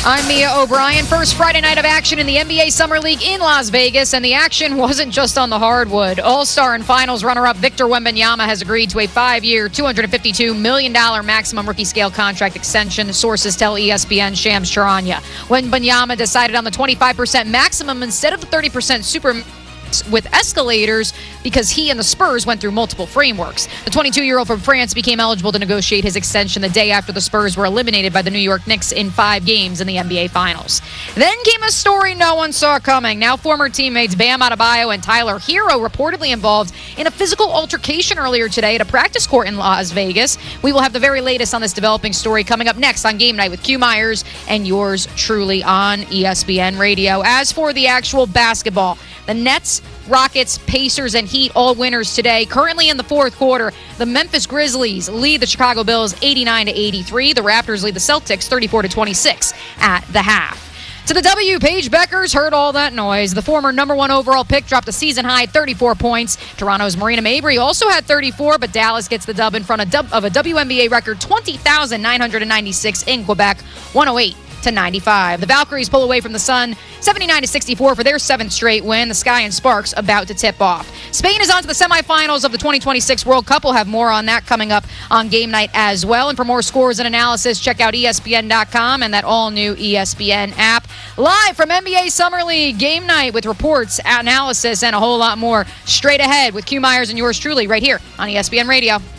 I'm Mia O'Brien. First Friday night of action in the NBA Summer League in Las Vegas, and the action wasn't just on the hardwood. All-Star and Finals runner-up Victor Wembanyama has agreed to a 5-year, $252 million maximum rookie scale contract extension, sources tell ESPN Shams Charania. Wembanyama decided on the 25% maximum instead of the 30% super with escalators because he and the Spurs went through multiple frameworks. The 22-year-old from France became eligible to negotiate his extension the day after the Spurs were eliminated by the New York Knicks in 5 games in the NBA Finals. Then came a story no one saw coming. Now former teammates Bam Adebayo and Tyler Hero reportedly involved in a physical altercation earlier today at a practice court in Las Vegas. We will have the very latest on this developing story coming up next on Game Night with Q Myers and yours truly on ESPN Radio. As for the actual basketball, the Nets, Rockets, Pacers, and Heat all winners today. Currently in the fourth quarter, the Memphis Grizzlies lead the Chicago Bulls 89-83. The Raptors lead the Celtics 34-26 at the half. To the W, Paige Beckers heard all that noise. The former number 1 overall pick dropped a season-high 34 points. Toronto's Marina Mabrey also had 34, but Dallas gets the dub in front of a WNBA record 20,996 in Quebec, 108-95. The Valkyries pull away from the Sun, 79-64 for their 7th straight win. The Sky and Sparks about to tip off. Spain is on to the semifinals of the 2026 World Cup. We'll have more on that coming up on Game Night as well. And for more scores and analysis, check out ESPN.com and that all-new ESPN app. Live from NBA Summer League Game Night with reports, analysis, and a whole lot more straight ahead with Q Myers and yours truly right here on ESPN Radio.